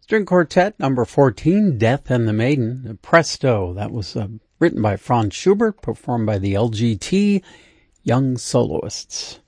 String Quartet, number 14, Death and the Maiden, Presto. That was written by Franz Schubert, performed by the LGT Young Soloists.